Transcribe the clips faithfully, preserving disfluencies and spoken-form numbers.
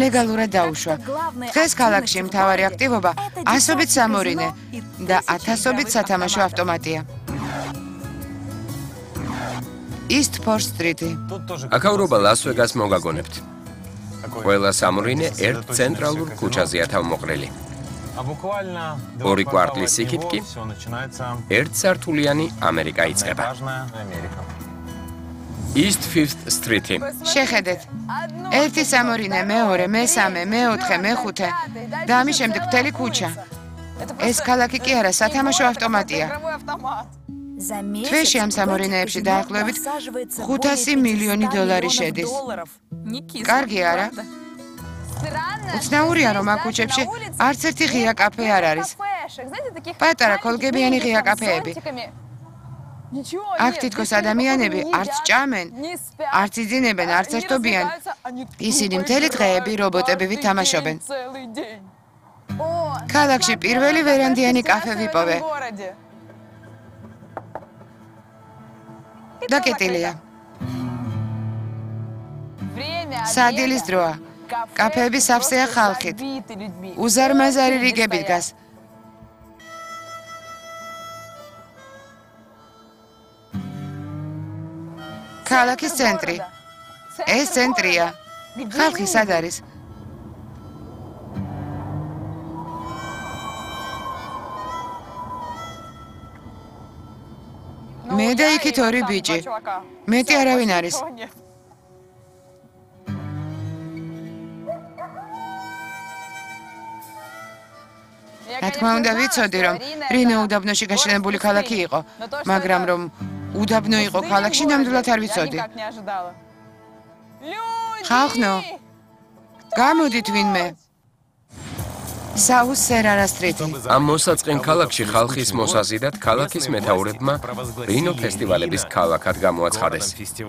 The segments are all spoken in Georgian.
ლეგალურად დაუშვა. დღეს ქალაქში მთავარი აქტივობა ასობით სამორინე და ათასობით სათამაშო ავტომატია. East Fourth Street. აქაურობა ლას-ვეგას მოგაგონებთ. ყველა სამორინე ერთ ცენტრალურ ქუჩაზეა თავმოყრილი. ორი კვარტლის იქით კი ერთსართულიანი ამერიკა იწყება. East Fifth Street. შეხედეთ. ერთი სამორინე, მეორე, მესამე, მეოთხე, მეხუთე და ამის შემდეგ მთელი ქუჩა. ეს ქალაქი კი არა, სათამაშო ავტომატია. თვეში ამ სამორინეებში დაახლოებით ხუთასი მილიონი დოლარი შედის. კარგი არა? უცნაურია, რომ აქ ქუჩებში არც ერთი ღია კაფე არ არის. პატარა კოლგებიანი ღია კაფეები. აქ თითქოს ადამიანები არც ჭამენ, არც იძინებენ, არც ერთობიან. ისინი მთელი დღეები რობოტებივით თამაშობენ. ქალაქში პირველი ვერანდიანი კაფე ვიპოვე. დაკეტილია. სადილის დროა. კაფეები სავსეა ხალხით. უზარმაზარი რიგები დგას. ქალაქის ცენტრი. ეს ცენტრია. ხალხი სად არის? მე და იქით ორი ბიჭი. მეტი არავინ არის. რა თქმა უნდა ვიცოდი, რომ რინო უდაბნოში გაშენებული ქალაქი იყო, მაგრამ რომ უდაბნო იყო ქალაქში, ნამდვილად არ ვიცოდი. ხალხნო, გამოდით ვინმე. South Serrara Street. ამ მოსაწყენ ქალაქში ხალხის მოსაზიდად ქალაქის მეთაურებმა რინო ფესტივალების ქალაქად გამოაცხადეს.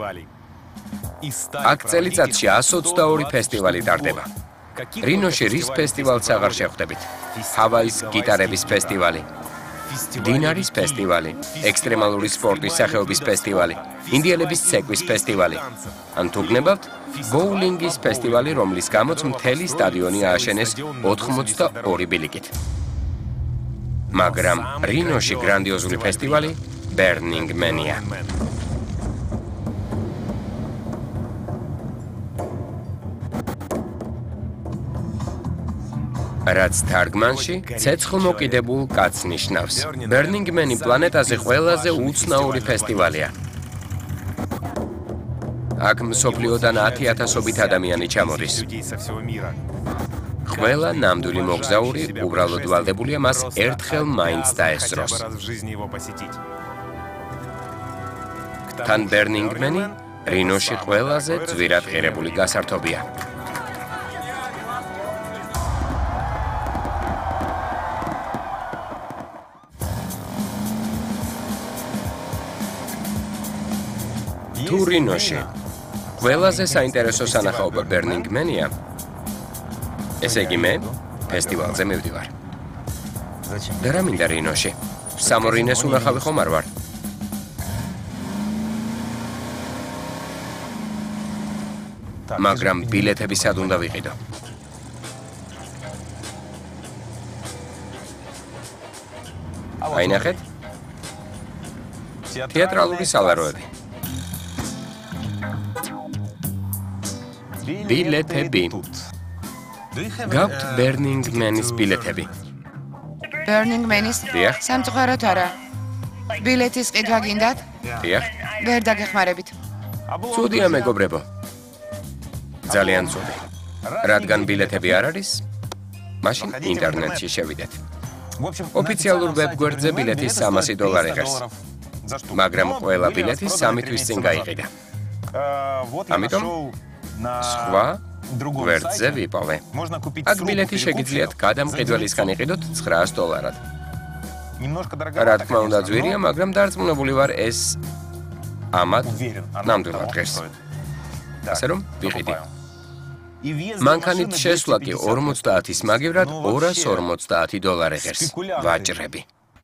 აქ წელიწადში εκατს ოცდაორი ფესტივალი ტარდება. რინოში რის ფესტივალს აღარ შეხვდებით. ჰავაის გიტარების ფესტივალი, დინარის ფესტივალი, ექსტრემალური სპორტის სახეობის ფესტივალი, ინდიელების ცეკვის ფესტივალი. ან თუ გნებავთ, ბოულინგის ფესტივალი, რომლის გამოც მთელი სტადიონი ააშენეს ოთხმოცდაორი ბილიკით. მაგრამ რინოში გრანდიოზული ფესტივალი Burning Man-ია. რაც თარგმანში ცეცხლმოკიდებულ კაცს ნიშნავს. Burning Man-ი პლანეტაზე ყველაზე უცნაური ფესტივალია. აქ მსოფლიოდან ათი ათასობით ადამიანი ჩამოდის. ყველა ნამდვილი მოგზაური უბრალოდ ვალდებულია მას ერთხელ მაინც დაესწროს. თან Burning Man-ი რინოში ყველაზე ძვირად ღირებული გასართობია. თუ რინოში ყველაზე საინტერესო სანახაობა Burning Man-ია, ესე იგი მე ფესტივალზე მივდივარ. და რა მინდა რინოში? სამორინეს უნახავი ხომ არ ვარ? მაგრამ ბილეთები სად უნდა ვიყიდო? აი ნახეთ? თეატრალური სალაროები. ბილეთები. გაქვთ Burning Man-ის ბილეთები? Burning Man-ის სამწუხაროდ არა. ბილეთის ყიდვა გინდათ? დიახ. ვერ დაგეხმარებით. ცუდია მეგობრებო. ძალიან ცუდი. რადგან ბილეთები არ არის, მაშინ ინტერნეტში შევიდეთ. ოფიციალურ ვებგვერდზე ბილეთი სამასი დოლარი ღირს. მაგრამ ყველა ბილეთი სამი თვის წინ გაიყიდა. ამიტომ სხვა გვერდზე ვიპოვე. აქ ბილეთი შეგიძლიათ გადამყიდველისგან იყიდოთ ცხრაას დოლარად. რა თქმა უნდა ძვირია, მაგრამ დარწმუნებული ვარ ეს ამათ ნამდვილად ღირს. ასე რომ ვიყიდი. მანქანით შესვლა კი ორმოცდაათის მაგივრად ორას ორმოცდაათი დოლარი ღირს. ვაჭრები.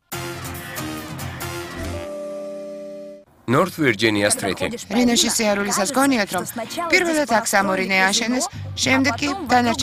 North Virginia Street. რინოში სიარულისას გონიათ, რომ პირველად აქ სამორინე ააშენეს, შემდეგ კი დანარჩენ